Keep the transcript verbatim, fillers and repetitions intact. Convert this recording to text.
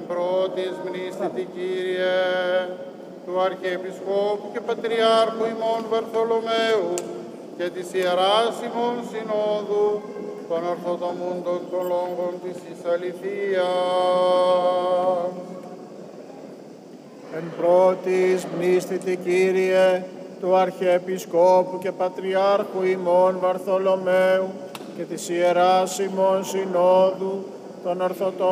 εν πρώτης μνήστητη Κύριε, του Αρχιεπισκόπου και Πατριάρχου ημών Βαρθολομαίου και της Ιεράς ημών Συνόδου των ορθοτομούντων των λόγων της εις αληθείας. Εν πρώτης μνήστητη Κύριε, του Αρχιεπισκόπου και Πατριάρχου ημών Βαρθολομαίου και της Ιεράς ημών Συνόδου των ορθοτομούντων